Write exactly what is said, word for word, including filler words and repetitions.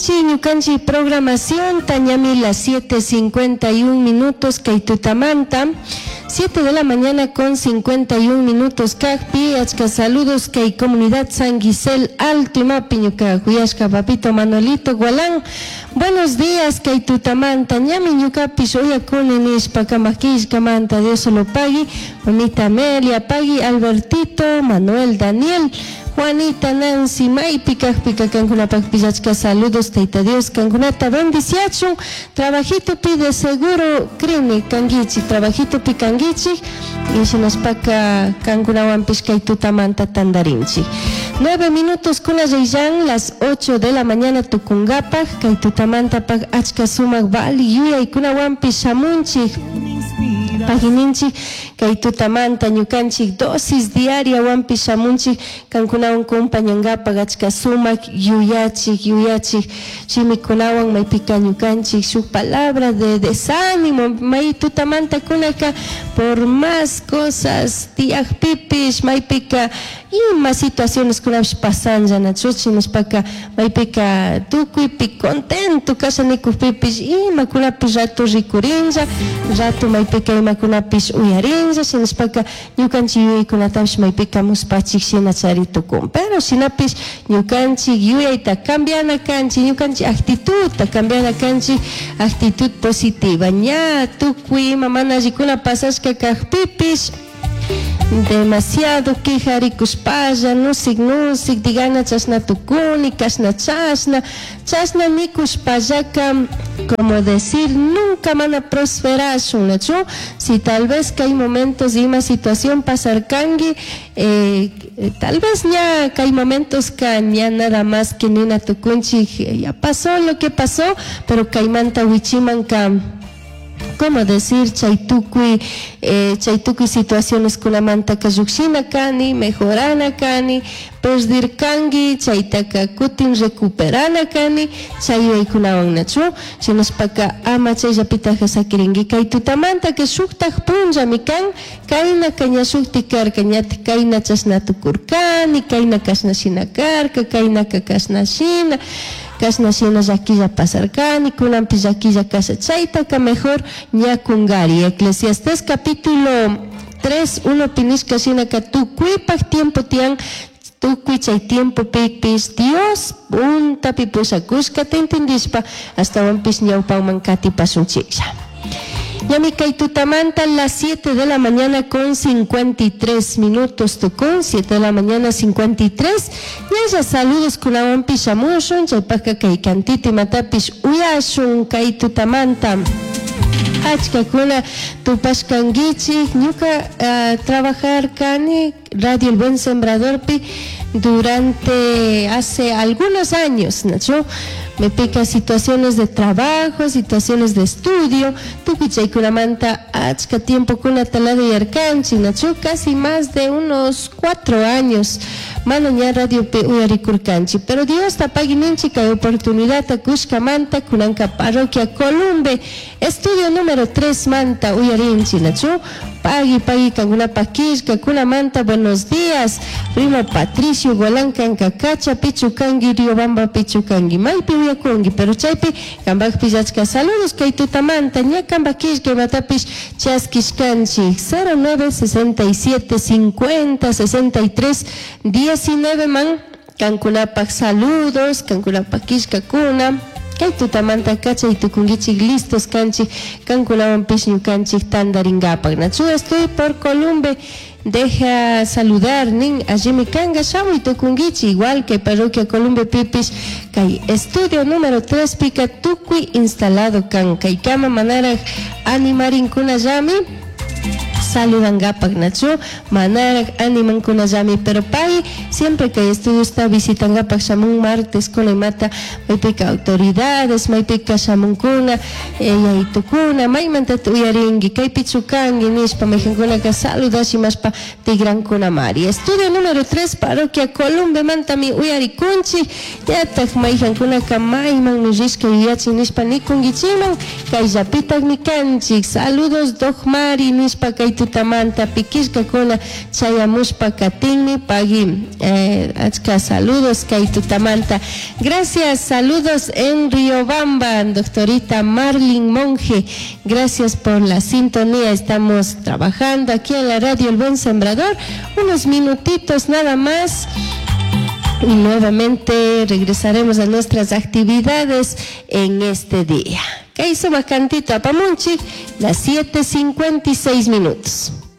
Ñukanchi, ñukanchi programación, tañami las siete cincuenta y un minutos, Kaitutamanta, siete de la mañana con cincuenta y un minutos, Kajpi, achka saludos, Kay Comunidad San Gisel, Alto y Mapi, ñuka, Cuyashka, Papito Manuelito, Gualán, buenos días, Kaitutamanta, ñami ñukapi, soya kuninish, Pacamaquishka, Manta, Dios lo pague, mamita Amelia, Pagui, Albertito, Manuel, Daniel, Juanita, Nancy, Maipi, Kajpika, Cancunapa, Pillachka, saludos, Teita Dios, Cancunata, bendición, trabajito pide seguro, crine, Canguichi, trabajito pi Canguichi, y se nos paca Cancunawan Piscaitutamanta, Tandarinchi. Nueve minutos con la Reyan, las ocho de la mañana, Tucungapa, Kaitutamanta, Pag Achka, Sumak, Bali, Yuya, y Kunawan Pishamunchi. Pagininchi, Kaitutamanta, Ñukanchik, dosis diaria, Wampi Shamunchik, Cancunawan Kumpañangapa, Gachka Sumak, Yuyachik, Yuyachik, Chimikunawan, Maipika Ñukanchik, su palabra de desánimo, Maitutamanta Kunaka, por más cosas, Tiaj Pipish, Maipika, y más situaciones que una vez pasan, ya Nachuchi, nos paca, Maipika, Tukuipi, contento, Casa Niku Pipish, y Makunapi rato Rikurinja, rato Maipika, y Makunapish Uyarinja, si nos paca, Ñukanchi Yui, Kunatavish, Maipika, Muspachik, Sinachari Tukum, pero si napish, Ñukanchi Yui, ta cambiana canchi, Ñukanchi actitud, ta cambiana canchi, actitud positiva, ña, Tukui, Mamana, Rikuna, Pasashka, Kajpipish, demasiado quijaricuspaya, nusik nusik, digana chasna tukuni, kasna chasna, chasna nikuspayaka, como decir, nunca van a prosperar, ¿no? Si tal vez que hay momentos y una situación pasar kangi, eh, tal vez ya que hay momentos que ya nada más que nina tukunchi, ya pasó lo que pasó, pero kaimanta wichimanka, como decir, chaitukui, eh, chaitukui situaciones con la manta kayuxina kani, mejorana kani, perdir kangi, chaitaka kutin recuperana kani, chayuay kunawan nachu, si nos paka ama chay yapitaja sakiringi, kaitutamanta que suktak punja mikan, kaina kanya sukti karka, nyati kaina chasna tukurkani, kaina kasna shina karka, kaina kakasna shina, Kasna shina yaquilla pasarcani, kunampi yaquilla casa chaitaka mejor ñakungari. Eclesiastés capítulo tres, uno pinishka shina ka tukuipak tiempo tian, tukui chay tiempo pikpis, Dios punta pipusakushka tentindispa, hasta wampis ñaupauman kati pasunchiksha. Yami Kaitutamanta, las siete de la mañana con cincuenta y tres minutos, Tucún, siete de la mañana cincuenta y tres. Y ella saludos con la Wampi Shamushun, Chaypaka Kaikantiti Matapis Uyashun, Kaitutamanta. Achka kuna tupashkangichi, ñuka uh, trabajar kani Radio El Buen Sembrador pi durante hace algunos años, ¿no? Me pica situaciones de trabajo, situaciones de estudio, tukuchay kunamanta achka tiempo kuna talada y arcanchi, ¿no? Casi más de unos cuatro años. Mano ya radio pe uyarikurkanchi, pero Dios tapagininchi ka oportunidad takushka manta kunanka parroquia Columbe, estudio número tres manta uyarinchi, nachu pagi pagi kanguna pakishka kuna manta, buenos días, primo Patricio Gualanca en Cacacha, Pichucangi, Riobamba Pichucangi, Maipi uyakungi, pero chaypi kambak pillachka, saludos Kaitutamanta, ña kambakishka matapish chaskishkanchi, cero nueve sesenta y siete cincuenta sesenta y tres diecinueve man, Cancunapak saludos, Cancunapakishka kuna, Kaitutamanta kacha y tukungichik listos canchi, Cancunawan pishñu canchik tandaringapak, nachu estoy por Columbe, deja saludar nin allí kanga shamu y tukungichi, igual que parroquia Columbe Pipis, kai estudio número tres pica tukui instalado kan, kai kama manara animarin kuna yami, saludan gapak nachu, manarak animan kuna yami, pero pai, siempre que estudio está visitan gapak shamun martes kuna mata, maipika autoridades, maipika shamun kuna, ella y tukuna, maimanta tuyaringi, kai pichukangi, nispa, mejankuna ka saludas y más pa tigran kuna mari. Estudio número tres, parroquia Columbe, mantami uyarikunchi, yatak maijankuna ka maiman nujishka yachi nispa nikungichiman, kai yapitak nikanchik, saludos dogmari, nispa kai tutamanta piquisca cola chayamushpa katini pagi eh, achka saludos kay tutamanta. Gracias, saludos en Riobamba, doctorita Marlin Monge, gracias por la sintonía. Estamos trabajando aquí en la radio El Buen Sembrador, unos minutitos nada más. Y nuevamente regresaremos a nuestras actividades en este día. ¿Qué hizo Macantito Apamunchi? Las siete cincuenta y seis minutos.